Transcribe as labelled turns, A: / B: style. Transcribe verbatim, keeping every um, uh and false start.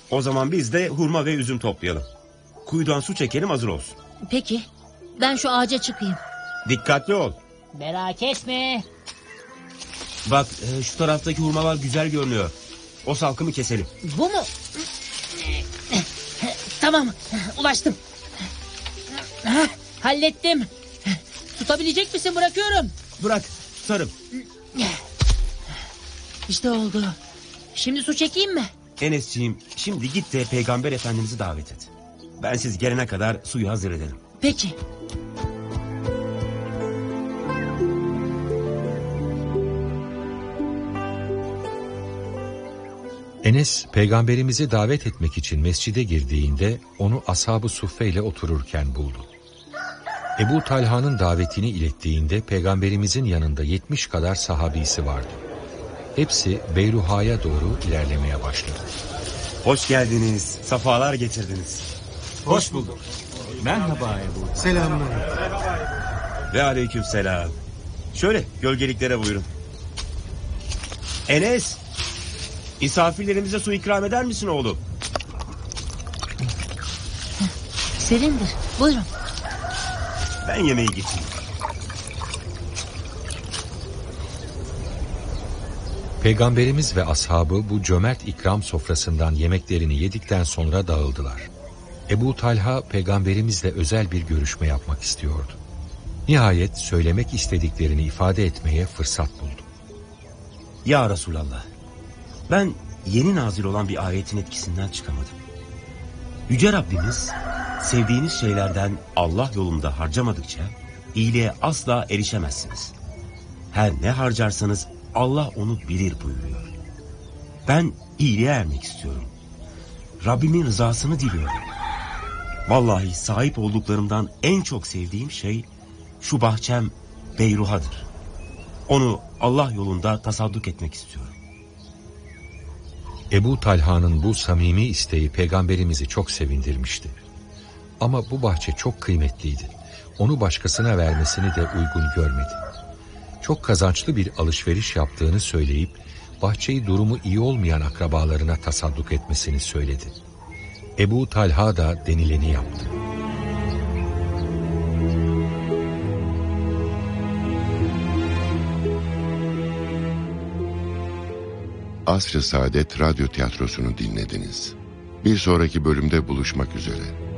A: O zaman biz de hurma ve üzüm toplayalım. Kuyudan su çekelim, hazır olsun.
B: Peki. Ben şu ağaca çıkayım.
A: Dikkatli ol.
B: Merak etme.
A: Bak e, şu taraftaki hurmalar güzel görünüyor. O salkımı keselim.
B: Bu mu? Tamam. Ulaştım. Hallettim. Tutabilecek misin? Bırakıyorum.
A: Bırak, tutarım.
B: İşte oldu. Şimdi su çekeyim mi?
A: Enesciğim, şimdi git de Peygamber Efendimiz'i davet et. Ben siz gelene kadar suyu hazır edelim.
B: Peki.
C: Enes, peygamberimizi davet etmek için mescide girdiğinde onu ashab-ı suffe ile otururken buldu. Ebu Talha'nın davetini ilettiğinde peygamberimizin yanında yetmiş kadar sahabisi vardı. Hepsi Beyruha'ya doğru ilerlemeye başladı.
A: Hoş geldiniz, safalar getirdiniz.
D: Hoş bulduk. Merhaba Ebu.
E: Selamünaleyküm.
A: Ve aleykümselam. Şöyle gölgeliklere buyurun. Enes, misafirlerimize su ikram eder misin oğlum?
B: Serindir. Buyurun.
A: Ben yemeği getireyim.
C: Peygamberimiz ve ashabı bu cömert ikram sofrasından yemeklerini yedikten sonra dağıldılar. Ebu Talha peygamberimizle özel bir görüşme yapmak istiyordu. Nihayet söylemek istediklerini ifade etmeye fırsat buldu.
A: Ya Resulallah, ben yeni nazil olan bir ayetin etkisinden çıkamadım. Yüce Rabbimiz, sevdiğiniz şeylerden Allah yolunda harcamadıkça iyiliğe asla erişemezsiniz. Her ne harcarsanız Allah onu bilir buyuruyor. Ben iyiliğe ermek istiyorum. Rabbimin rızasını diliyorum. Vallahi sahip olduklarımdan en çok sevdiğim şey şu bahçem Beyruha'dır. Onu Allah yolunda tasadduk etmek istiyorum.
C: Ebu Talha'nın bu samimi isteği peygamberimizi çok sevindirmişti. Ama bu bahçe çok kıymetliydi. Onu başkasına vermesini de uygun görmedi. Çok kazançlı bir alışveriş yaptığını söyleyip bahçeyi durumu iyi olmayan akrabalarına tasadduk etmesini söyledi. Ebu Talha da denileni yaptı.
F: Asr-ı Saadet Radyo Tiyatrosu'nu dinlediniz. Bir sonraki bölümde buluşmak üzere.